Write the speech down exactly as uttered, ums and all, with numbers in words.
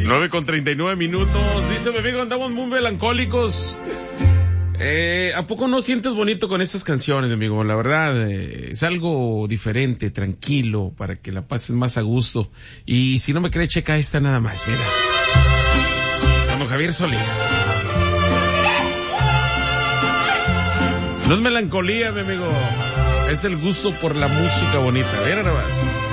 nueve con treinta y nueve minutos. Dice mi amigo, andamos muy melancólicos. Eh, ¿A poco no sientes bonito con estas canciones, amigo? La verdad, eh, es algo diferente, tranquilo, para que la pases más a gusto. Y si no me crees, checa esta nada más, mira. Con Javier Solís. No es melancolía, mi amigo. Es el gusto por la música bonita. Mira nada más.